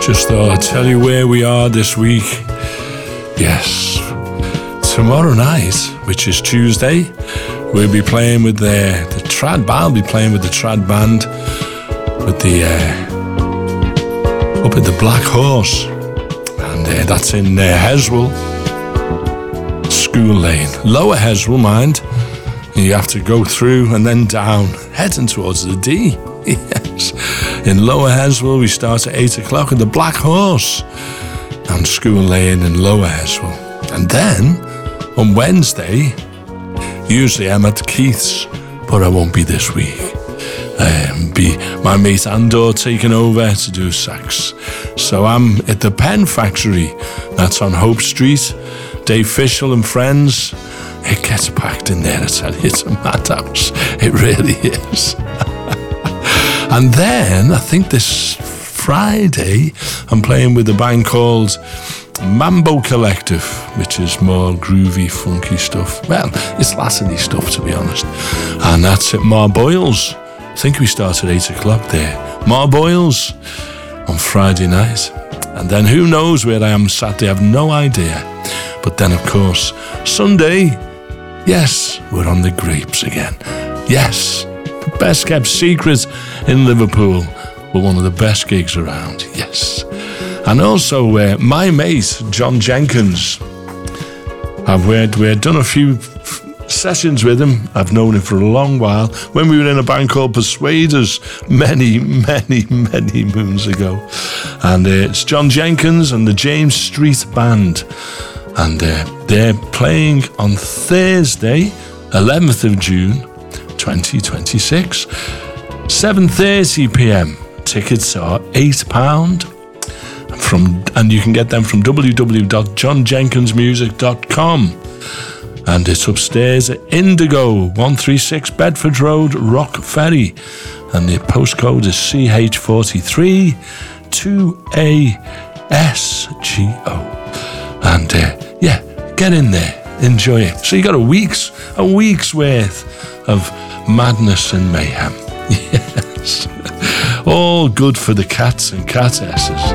Just thought I'd tell you where we are this week. Yes, tomorrow night, which is Tuesday, we'll be playing with the trad band. I'll be playing with the trad band with the up at the Black Horse, and that's in Heswell, School Lane, Lower Heswell, mind. You have to go through and then down, heading towards the D. Yes, in Lower Heswell we start at 8 o'clock at the Black Horse and School Lane in Lower Heswell. And then on Wednesday, usually I'm at Keith's, but I won't be this week. Be my mate Andor taking over to do sax. So I'm at the Pen Factory, that's on Hope Street. Dave Fishel and friends. It gets packed in there, I tell you. It's a madhouse. It really is. And then, I think this Friday, I'm playing with a band called Mambo Collective, which is more groovy, funky stuff. Well, it's Latin-y stuff, to be honest. And that's at Marboyles. I think we start at 8 o'clock there. Marboyles on Friday night. And then who knows where I am Saturday, I have no idea. But then, of course, Sunday, yes, we're on the Grapes again. Yes, the best kept secret in Liverpool. We're one of the best gigs around, yes. And also, my mate, John Jenkins, we've done a few sessions with him. I've known him for a long while. When we were in a band called Persuaders many moons ago. And it's John Jenkins and the James Street Band. And they're playing on Thursday, 11th of June, 2026, 7:30 p.m. Tickets are £8. And you can get them from www.johnjenkinsmusic.com. And it's upstairs at Indigo, 136 Bedford Road, Rock Ferry. And the postcode is CH43 2ASGO. And get in there, enjoy it. So you got a week's worth of madness and mayhem. Yes, all good for the cats and catesses.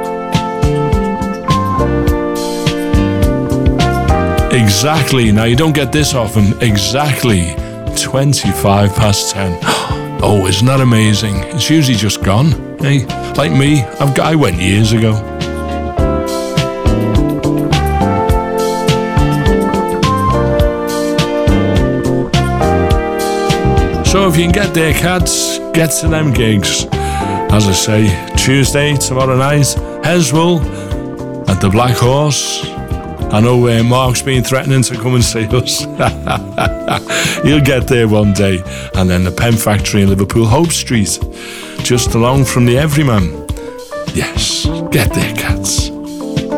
Exactly. Now you don't get this often. Exactly 25 past 10. Oh, isn't that amazing? It's usually just gone. Hey, like me, I went years ago. So if you can get there, cats, get to them gigs. As I say, Tuesday, tomorrow night, Heswell at the Black Horse. I know Mark's been threatening to come and see us. He'll get there one day. And then the Pen Factory in Liverpool, Hope Street, just along from the Everyman. Yes, get there, cats.